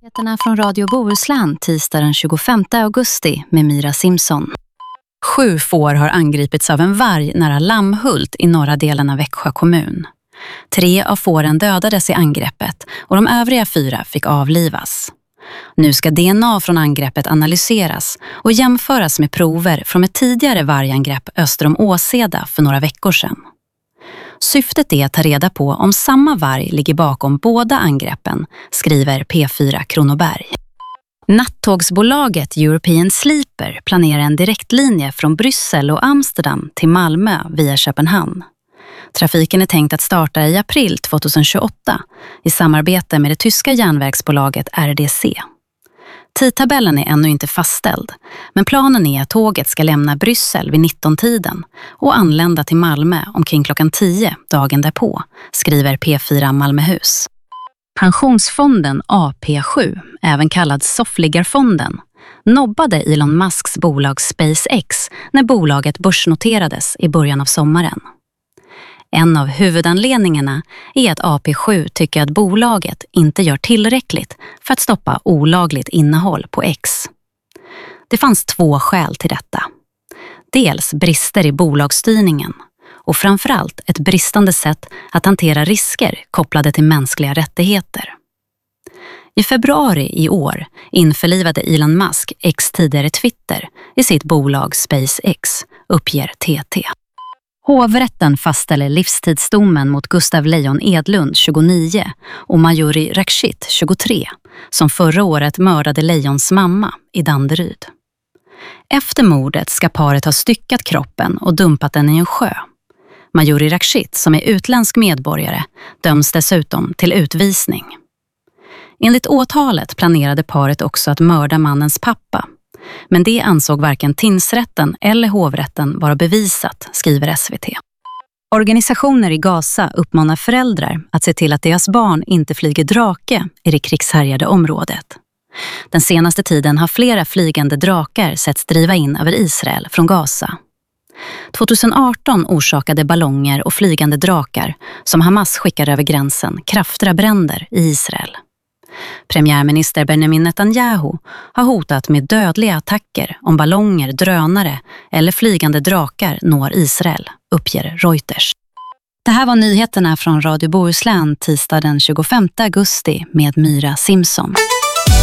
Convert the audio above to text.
Nyheterna från Radio Bohuslän tisdag den 25 augusti med Mira Simson. 7 får har angripits av en varg nära Lammhult i norra delen av Växjö kommun. 3 av fåren dödades i angreppet och de övriga 4 fick avlivas. Nu ska DNA från angreppet analyseras och jämföras med prover från ett tidigare vargangrepp öster om Åseda för några veckor sedan. Syftet är att ta reda på om samma varg ligger bakom båda angreppen, skriver P4 Kronoberg. Nattågsbolaget European Sleeper planerar en direktlinje från Bryssel och Amsterdam till Malmö via Köpenhamn. Trafiken är tänkt att starta i april 2028 i samarbete med det tyska järnvägsbolaget RDC. Tidtabellen är ännu inte fastställd, men planen är att tåget ska lämna Bryssel vid 19-tiden och anlända till Malmö omkring klockan 10 dagen därpå, skriver P4 Malmöhus. Pensionsfonden AP7, även kallad Soffliggarfonden, nobbade Elon Musks bolag SpaceX när bolaget börsnoterades i början av sommaren. En av huvudanledningarna är att AP7 tycker att bolaget inte gör tillräckligt för att stoppa olagligt innehåll på X. Det fanns 2 skäl till detta. Dels brister i bolagsstyrningen och framförallt ett bristande sätt att hantera risker kopplade till mänskliga rättigheter. I februari i år införlivade Elon Musk X tidigare Twitter i sitt bolag SpaceX, uppger TT. Hovrätten fastställer livstidsdomen mot Gustav Lejon Edlund, 29, och Majuri Rakshit, 23, som förra året mördade Lejons mamma i Danderyd. Efter mordet ska paret ha styckat kroppen och dumpat den i en sjö. Majuri Rakshit, som är utländsk medborgare, döms dessutom till utvisning. Enligt åtalet planerade paret också att mörda mannens pappa. Men det ansåg varken tingsrätten eller hovrätten vara bevisat, skriver SVT. Organisationer i Gaza uppmanar föräldrar att se till att deras barn inte flyger drake i det krigshärjade området. Den senaste tiden har flera flygande drakar setts driva in över Israel från Gaza. 2018 orsakade ballonger och flygande drakar som Hamas skickade över gränsen kraftiga bränder i Israel. Premiärminister Benjamin Netanyahu har hotat med dödliga attacker om ballonger, drönare eller flygande drakar når Israel, uppger Reuters. Det här var nyheterna från Radio Bohuslän tisdag den 25 augusti med Mira Simson.